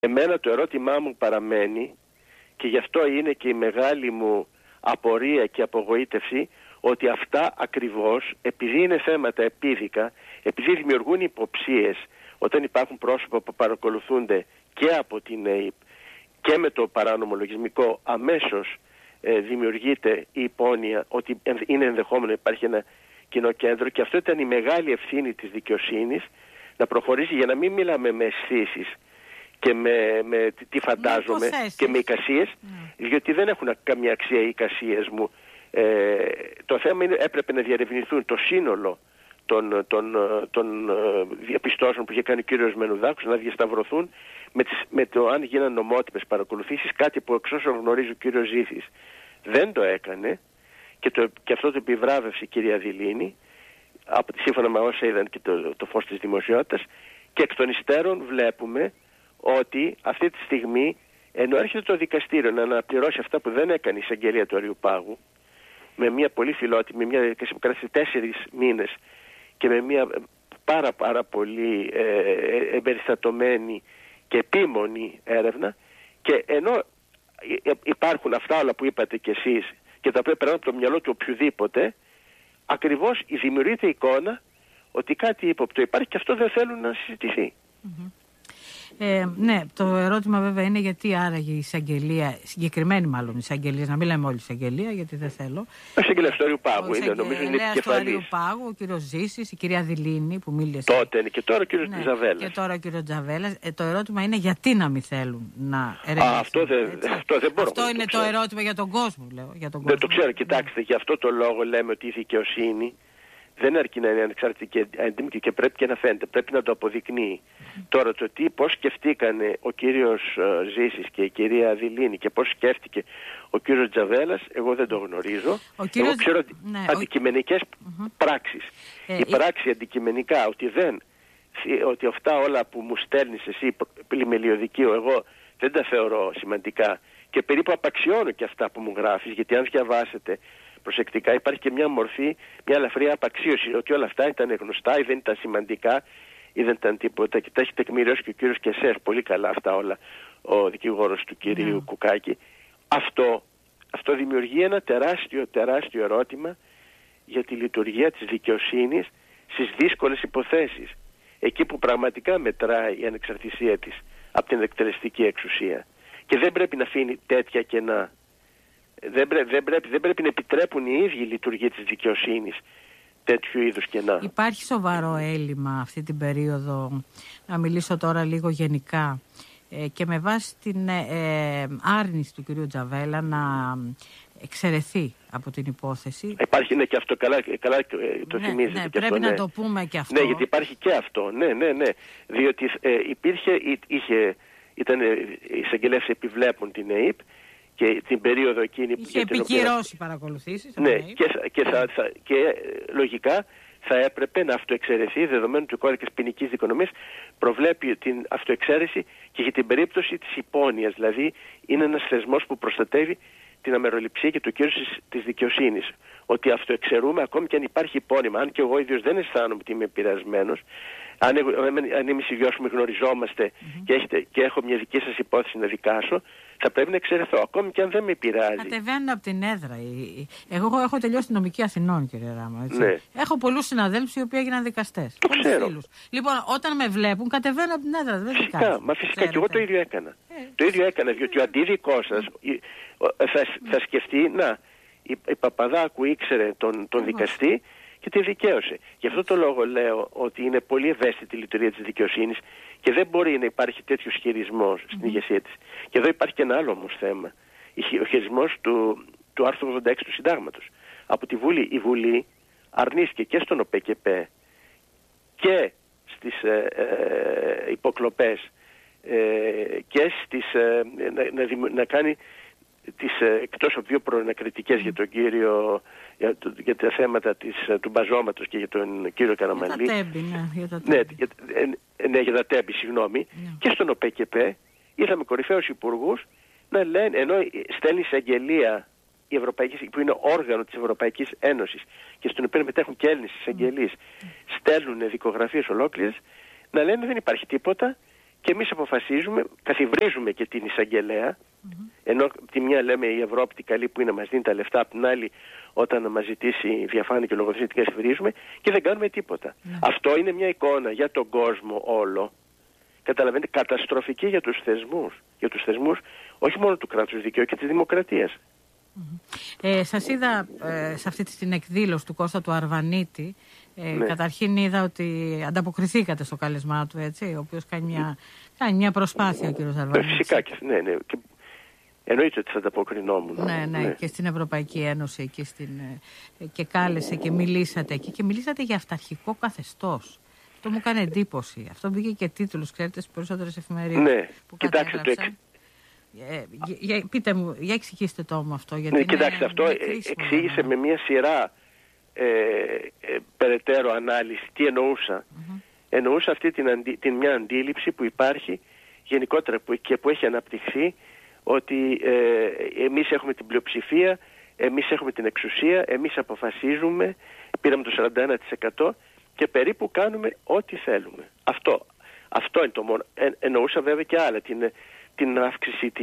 Εμένα το ερώτημά μου παραμένει, και γι' αυτό είναι και η μεγάλη μου απορία και απογοήτευση, ότι αυτά ακριβώς, επειδή είναι θέματα επίδικα, επειδή δημιουργούν υποψίες, όταν υπάρχουν πρόσωπα που παρακολουθούνται και από την ΑΕΠ και με το παράνομο λογισμικό, αμέσως δημιουργείται η υπόνοια ότι είναι ενδεχόμενο να υπάρχει ένα κοινό κέντρο, και αυτό ήταν η μεγάλη ευθύνη της δικαιοσύνης, να προχωρήσει, για να μην μιλάμε με αισθήσεις και με τι φαντάζομαι και με εικασίες, διότι δεν έχουν καμία αξία οι εικασίες μου. Το θέμα είναι, έπρεπε να διαρευνηθούν το σύνολο των διαπιστώσεων που είχε κάνει ο κύριος Μενουδάκος, να διασταυρωθούν με το αν γίνανε νομότυπες παρακολουθήσεις, κάτι που εξ όσων γνωρίζει ο κύριος Ζήθης δεν το έκανε, και αυτό το επιβράβευσε η κυρία Δηλίνη, σύμφωνα με όσα είδαν και το φως της δημοσιότητας, και εκ των υστέρων βλέπουμε ότι αυτή τη στιγμή, ενώ έρχεται το δικαστήριο να αναπληρώσει αυτά που δεν έκανε η εισαγγελία του Αριουπάγου, με μια πολύ φιλότιμη, μια διαδικασία που κράτησε 4 μήνες και με μια πάρα πολύ εμπεριστατωμένη και επίμονη έρευνα, και ενώ υπάρχουν αυτά όλα που είπατε κι εσείς και τα οποία περνάνε από το μυαλό του οποιοδήποτε, ακριβώς δημιουργείται εικόνα ότι κάτι ύποπτο υπάρχει, και αυτό δεν θέλουν να συζητηθεί. Ναι, το ερώτημα βέβαια είναι γιατί άραγε η εισαγγελία, συγκεκριμένη μάλλον η εισαγγελία, να μην λέμε όλοι εισαγγελία, γιατί δεν θέλω. Ο εισαγγελέας του Αριουπάγου είναι, νομίζω είναι επικεφαλής. Του Αριουπάγου, ο κύριος Ζήσης, η κυρία Δηλίνη που μίλησε. Τότε είναι, και τώρα ο κύριος Τζαβέλας. Και τώρα ο κύριος Τζαβέλας. Το ερώτημα είναι γιατί να μην θέλουν να ερευνήσουν. Αυτό δεν μπορώ. Αυτό είναι το ερώτημα για τον κόσμο, λέω. Δεν το ξέρω, κοιτάξτε, γι' αυτό το λόγο λέμε ότι η δικαιοσύνη δεν αρκεί να είναι ανεξάρτητη και έντιμη, και πρέπει και να φαίνεται, πρέπει να το αποδεικνύει. Τώρα το πώς σκεφτήκανε ο κύριος Ζήσης και η κυρία Δηλίνη και πώς σκέφτηκε ο κύριος Τζαβέλας, εγώ δεν το γνωρίζω. Εγώ ξέρω αντικειμενικές πράξεις. Η πράξη αντικειμενικά, ότι αυτά όλα που μου στέλνεις εσύ πλημελιωδικείο, εγώ δεν τα θεωρώ σημαντικά, και περίπου απαξιώνω και αυτά που μου γράφεις, γιατί αν διαβάσετε προσεκτικά υπάρχει και μια μορφή, μια ελαφριά απαξίωση, ότι όλα αυτά ήταν γνωστά ή δεν ήταν σημαντικά ή δεν ήταν τίποτα, και τα έχει τεκμηριώσει και ο κύριος Κεσέρ πολύ καλά αυτά όλα, ο δικηγόρος του κυρίου Κουκάκη. Αυτό δημιουργεί ένα τεράστιο ερώτημα για τη λειτουργία της δικαιοσύνης στις δύσκολες υποθέσεις, εκεί που πραγματικά μετράει η ανεξαρτησία της από την εκτελεστική εξουσία, και δεν πρέπει να αφήνει τέτοια κενά. Δεν πρέπει να επιτρέπουν οι ίδιοι η λειτουργία της δικαιοσύνης τέτοιου είδους κενά. Υπάρχει σοβαρό έλλειμμα αυτή την περίοδο, να μιλήσω τώρα λίγο γενικά, και με βάση την άρνηση του κυρίου Τζαβέλα να εξαιρεθεί από την υπόθεση. Υπάρχει και αυτό, καλά το θυμίζετε. Ναι, πρέπει να το πούμε και αυτό. Ναι, γιατί υπάρχει και αυτό. Ναι. Διότι οι εισαγγελέες επιβλέπουν την ΑΕΠ, και την περίοδο εκείνη είχε επικυρώσει παρακολουθήσεις. Ναι, και λογικά θα έπρεπε να αυτοεξαιρεθεί, δεδομένου του κώδικας ποινικής δικονομίας προβλέπει την αυτοεξαίρεση και για την περίπτωση της υπόνοιας. Δηλαδή είναι ένας θεσμός που προστατεύει την αμεροληψία και το κύρος της δικαιοσύνης. Ότι αυτοεξαιρούμε ακόμη και αν υπάρχει υπόνοιμα. Αν και εγώ ίδιος δεν αισθάνομαι ότι είμαι επηρεασμένος, αν εμείς οι δυο μου γνωριζόμαστε και έχω μια δική σας υπόθεση να δικάσω, θα πρέπει να εξαιρεθώ, ακόμη και αν δεν με πειράζει. Κατεβαίνουν από την έδρα. Εγώ έχω τελειώσει την νομική Αθηνών, κύριε Ράμα. Ναι. Έχω πολλούς συναδέλφους οι οποίοι έγιναν δικαστές. Το ξέρω. Φίλους. Λοιπόν, όταν με βλέπουν, κατεβαίνουν από την έδρα. Δεν φυσικά και εγώ το ίδιο έκανα. Το ίδιο έκανα, διότι ο αντίδικός σας θα σκεφτεί, η Παπαδάκου ήξερε τον δικαστή και τη δικαίωσε. Γι' αυτό το λόγο λέω ότι είναι πολύ ευαίσθητη η λειτουργία της δικαιοσύνης και δεν μπορεί να υπάρχει τέτοιος χειρισμός στην ηγεσία της. Και εδώ υπάρχει και ένα άλλο όμως θέμα. Ο χειρισμός του άρθρου 86 του Συντάγματος. Από τη Βουλή. Η Βουλή αρνήθηκε και στον ΟΠΕΚΕΠΕ και στις υποκλοπές και να κάνει εκτός από δύο προανακριτικές για τον κύριο, για τα θέματα του μπαζώματος και για τον κύριο Καραμανλή. Για τα τέμπη, συγγνώμη. Και στον ΟΠΕΚΕΠΕ είδαμε κορυφαίους υπουργούς να λένε, ενώ στέλνει εισαγγελία η Ευρωπαϊκή, που είναι όργανο της Ευρωπαϊκής Ένωσης και στον οποίο μετέχουν και Έλληνες εισαγγελείς, στέλνουν δικογραφίες ολόκληρες, να λένε δεν υπάρχει τίποτα και εμείς αποφασίζουμε, καθιβρίζουμε και την εισαγγελέα, ενώ από τη μια λέμε η Ευρώπη τι καλή που είναι, μας δίνει τα λεφτά, από την άλλη όταν μας ζητήσει διαφάνεια και λογοδοσία την καθιβρίζουμε και δεν κάνουμε τίποτα. Αυτό είναι μια εικόνα για τον κόσμο όλο, καταλαβαίνετε, καταστροφική για τους θεσμούς. Για τους θεσμούς όχι μόνο του κράτους δικαίου και της δημοκρατίας. Σας είδα σε αυτή την εκδήλωση του Κώστα του Αρβανίτη. Καταρχήν είδα ότι ανταποκριθήκατε στο κάλεσμά του, έτσι, ο οποίος κάνει μια προσπάθεια ο κύριος Αρβανίτης. Φυσικά και ναι. Και εννοείται ότι θα ανταποκρινόμουν. Ναι, και στην Ευρωπαϊκή Ένωση και κάλεσε και μιλήσατε εκεί και μιλήσατε για αυταρχικό καθεστώς. Αυτό μου έκανε εντύπωση. Αυτό μπήκε και τίτλους, ξέρετε, στις περισσότερες εφημερίδες. Ναι, κοιτάξτε το πείτε μου, για εξηγήστε το μου αυτό. Γιατί κοιτάξτε, αυτό εξήγησε με μια σειρά περαιτέρω ανάλυση τι εννοούσα. Εννοούσα αυτή την μια αντίληψη που υπάρχει γενικότερα και που έχει αναπτυχθεί, ότι εμείς έχουμε την πλειοψηφία, εμείς έχουμε την εξουσία, εμείς αποφασίζουμε, πήραμε το 41% και περίπου κάνουμε ό,τι θέλουμε. Αυτό είναι το μόνο. Εννοούσα βέβαια και άλλα, την αύξηση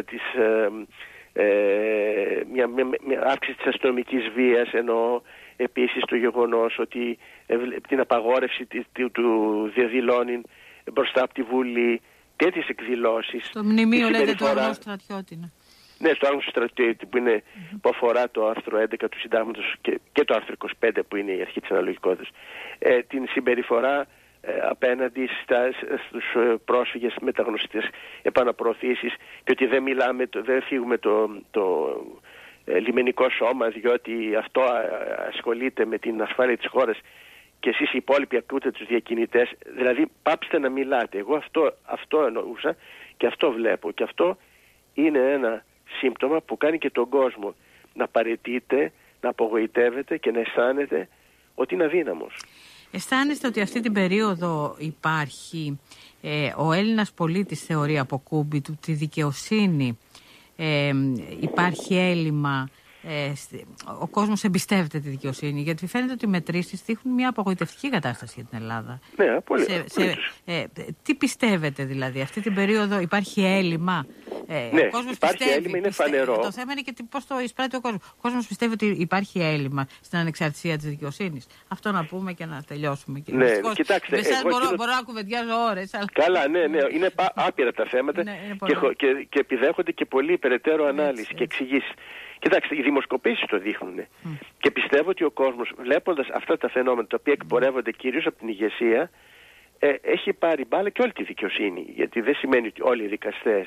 μια αύξηση της αστυνομικής βίας, εννοώ επίσης το γεγονός ότι την απαγόρευση του διαδηλώνει μπροστά από τη Βουλή, τέτοιες εκδηλώσεις. Το μνημείο λέτε το Άγνωστο Στρατιώτη. Ναι, στο Άγνωστο Στρατιώτη που αφορά το άρθρο 11 του Συντάγματος και το άρθρο 25 που είναι η αρχή της αναλογικότητας. Την συμπεριφορά απέναντι στους πρόσφυγες, μεταγνωστικές επαναπροωθήσεις, και ότι δεν φύγουμε το λιμενικό σώμα διότι αυτό ασχολείται με την ασφάλεια της χώρας και εσείς οι υπόλοιποι ακούτε τους διακινητές. Δηλαδή πάψτε να μιλάτε. Εγώ αυτό εννοούσα και αυτό βλέπω, και αυτό είναι ένα σύμπτωμα που κάνει και τον κόσμο να παραιτείται, να απογοητεύεται και να αισθάνεται ότι είναι αδύναμος. Αισθάνεστε ότι αυτή την περίοδο υπάρχει ο Έλληνας πολίτης, θεωρεί από κούμπι του, τη δικαιοσύνη, υπάρχει έλλειμμα, ο κόσμος εμπιστεύεται τη δικαιοσύνη, γιατί φαίνεται ότι οι μετρήσεις δείχνουν μια απογοητευτική κατάσταση για την Ελλάδα. Ναι, πολύ. Τι πιστεύετε δηλαδή, αυτή την περίοδο υπάρχει έλλειμμα? Ναι, υπάρχει έλλειμμα, είναι φανερό. Το θέμα είναι και πώς το εισπράττει ο κόσμος. Ο κόσμος πιστεύει ότι υπάρχει έλλειμμα στην ανεξαρτησία της δικαιοσύνης. Αυτό να πούμε και να τελειώσουμε. Ναι, κοιτάξτε. Με εσάς μπορώ να κουβεντιάζω ώρες. Αλλά... Καλά, ναι. Είναι άπειρα τα θέματα και επιδέχονται και πολύ περαιτέρω ανάλυση και εξηγήσεις. Κοιτάξτε, οι δημοσκοπήσεις το δείχνουν. Και πιστεύω ότι ο κόσμος, βλέποντας αυτά τα φαινόμενα τα οποία εκπορεύονται κυρίως από την ηγεσία, έχει πάρει μπάλα και όλη τη δικαιοσύνη. Γιατί δεν σημαίνει ότι όλοι οι δικαστές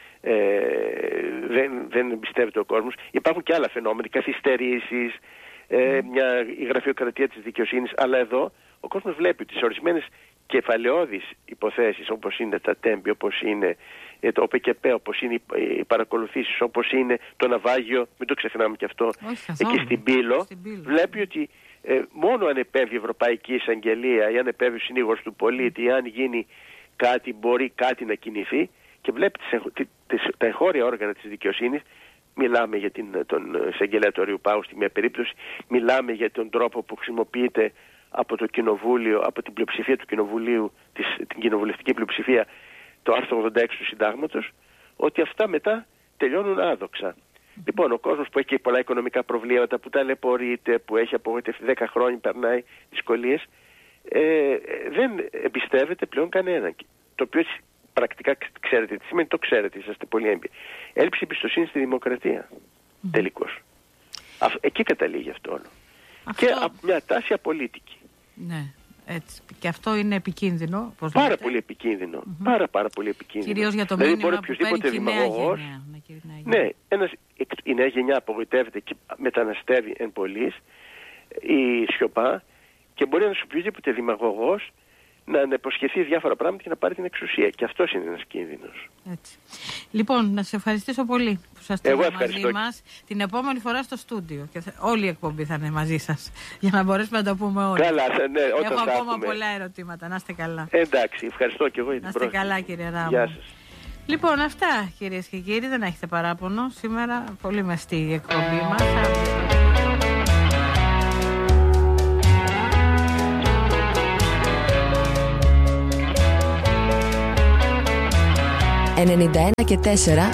δεν εμπιστεύεται ο κόσμος. Υπάρχουν και άλλα φαινόμενα, καθυστερήσεις, η γραφειοκρατία της δικαιοσύνης. Αλλά εδώ ο κόσμος βλέπει ότι σε ορισμένες κεφαλαιώδεις υποθέσεις, όπως είναι τα τέμπη, όπως είναι το ΟΠΚΠ, όπως είναι οι παρακολουθήσεις, όπως είναι το ναυάγιο, μην το ξεχνάμε και αυτό, εκεί στην Πύλο, βλέπει ότι μόνο αν επέβει η Ευρωπαϊκή Εισαγγελία ή αν επέβει ο συνήγορος του πολίτη ή αν γίνει κάτι, μπορεί κάτι να κινηθεί, και βλέπει τα εγχώρια όργανα της δικαιοσύνης. Μιλάμε για τον εισαγγελέα του Αριού Πάγου στη μία περίπτωση, μιλάμε για τον τρόπο που χρησιμοποιείται από το Κοινοβούλιο, από την πλειοψηφία του Κοινοβουλίου, την κοινοβουλευτική πλειοψηφία, το άρθρο 86 του Συντάγματος, ότι αυτά μετά τελειώνουν άδοξα. Λοιπόν, ο κόσμος που έχει και πολλά οικονομικά προβλήματα, που ταλαιπωρείται, που έχει απογοητευτεί 10 χρόνια, περνάει δυσκολίες, δεν εμπιστεύεται πλέον κανέναν. Το οποίο πρακτικά ξέρετε τι σημαίνει, το ξέρετε, είσαστε πολύ έμπειροι. Έλλειψη εμπιστοσύνη στη δημοκρατία. Τελικώς. Εκεί καταλήγει αυτό όλο. Και μια τάση απολύτικη. Ναι, έτσι. Και αυτό είναι επικίνδυνο. Πάρα πολύ επικίνδυνο. Πάρα πολύ επικίνδυνο. Κυρίως για το μήνυμα που παίρνει και η νέα γενιά. Ναι, η νέα γενιά απογοητεύεται και μεταναστεύει εν πολλοίς, η σιωπά, και μπορεί να σου πει οποιοδήποτε δημαγωγός να υποσχεθεί διάφορα πράγματα και να πάρει την εξουσία. Και αυτός είναι ένας κίνδυνος. Έτσι. Λοιπόν, να σας ευχαριστήσω πολύ που σας στείλατε μαζί μας. Την επόμενη φορά στο στούντιο. Και όλη η εκπομπή θα είναι μαζί σας. Για να μπορέσουμε να το πούμε όλοι. Καλά, ναι, έχω ακόμα πολλά ερωτήματα. Να είστε καλά. Εντάξει, ευχαριστώ και εγώ για την πρόσκληση. Να είστε καλά, κύριε Ράμο. Γεια σας. Λοιπόν, αυτά, κυρίες και κύριοι. Δεν έχετε παράπονο. Σήμερα πολύ μεστή η εκπομπή μας. 91 και 4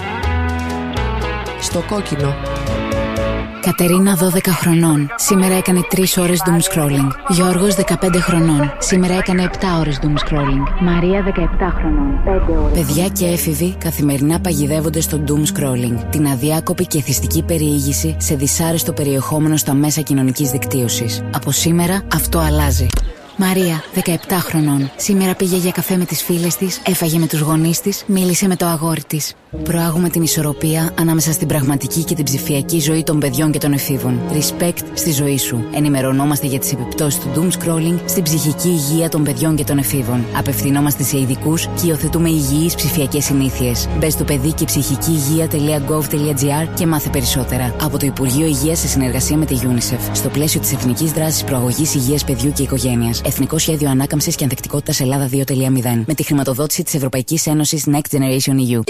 στο κόκκινο. Κατερίνα 12 χρονών. Σήμερα έκανε 3 ώρες doom scrolling. Γιώργος 15 χρονών. Σήμερα έκανε 7 ώρες doom scrolling. Μαρία 17 χρονών. 5 ώρες. Παιδιά και έφηβοι καθημερινά παγιδεύονται στο doom scrolling. Την αδιάκοπη και εθιστική περιήγηση σε δυσάρεστο περιεχόμενο στα μέσα κοινωνικής δικτύωσης. Από σήμερα αυτό αλλάζει. Μαρία, 17 χρονών. Σήμερα πήγε για καφέ με τις φίλες της, έφαγε με τους γονείς της, μίλησε με το αγόρι της. Προάγουμε την ισορροπία ανάμεσα στην πραγματική και την ψηφιακή ζωή των παιδιών και των εφήβων. Respect στη ζωή σου. Ενημερωνόμαστε για τις επιπτώσεις του doom scrolling στην ψυχική υγεία των παιδιών και των εφήβων. Απευθυνόμαστε σε ειδικούς και υιοθετούμε υγιείς ψηφιακές συνήθειες. Μπες στο παιδική-ψυχική-υγεία.gov.gr και μάθε περισσότερα. Από το Υπουργείο Υγείας σε συνεργασία με τη UNICEF. Στο πλαίσιο της Εθνικής Δράσης Προαγωγής Υγείας Παιδιού και Οικογένειας. Εθνικό Σχέδιο Ανάκαμψης και Ανθεκτικότητας Ελλάδα 2.0. Με τη χρηματοδότηση της Ευρωπαϊκής Ένωσης Next Generation EU.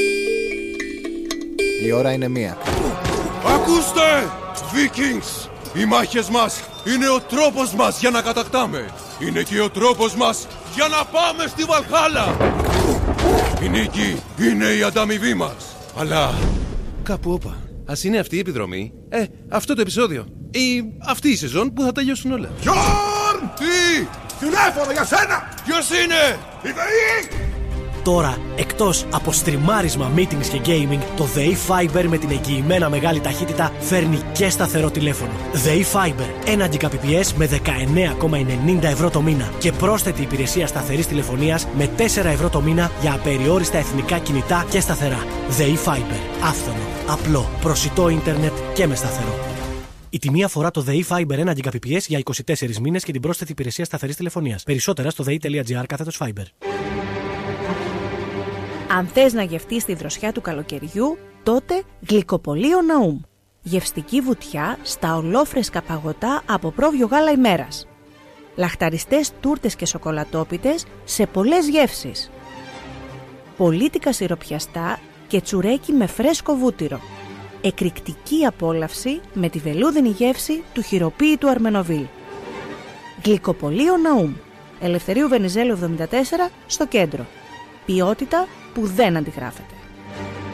Η ώρα είναι 1. Ακούστε! Vikings! Οι μάχες μας είναι ο τρόπος μας για να κατακτάμε. Είναι και ο τρόπος μας για να πάμε στη Βαλχάλα. Η νίκη είναι η ανταμοιβή μας. Αλλά κάπου όπα. Ας είναι αυτή η επιδρομή, αυτό το επεισόδιο ή αυτή η σεζόν που θα τελειώσουν όλα. Γιόρν! Τι! Τηλέφωνο για σένα! Ποιος είναι? Η ΔΕΗ! Τώρα, εκτός από στριμάρισμα, meetings και gaming, το ΔΕΗ Fiber με την εγγυημένα μεγάλη ταχύτητα φέρνει και σταθερό τηλέφωνο. ΔΕΗ Fiber, 1 Gbps με 19,90 ευρώ το μήνα και πρόσθετη υπηρεσία σταθερής τηλεφωνίας με 4 ευρώ το μήνα για απεριόριστα εθνικά κινητά και σταθερά. ΔΕΗ Fiber, άφθονο, απλό, προσιτό ίντερνετ και με σταθερό. Η τιμή αφορά το ΔΕΗ Fiber 1 Gbps για 24 μήνες και την πρόσθετη υπηρεσία σταθερής τηλεφωνίας. Περισσότερα στο dei.gr/Fiber. Αν θες να γευτείς τη δροσιά του καλοκαιριού, τότε γλυκοπωλείο Ναούμ. Γευστική βουτιά στα ολόφρεσκα παγωτά από πρόβιο γάλα ημέρας. Λαχταριστές τούρτες και σοκολατόπιτες σε πολλές γεύσεις. Πολίτικα σιροπιαστά και τσουρέκι με φρέσκο βούτυρο. Εκρηκτική απόλαυση με τη βελούδινη γεύση του χειροποίητου Αρμενοβίλ. Γλυκοπωλείο Ναούμ. Ελευθερίου Βενιζέλου 74 στο κέντρο. Ποιότητα που δεν αντιγράφεται.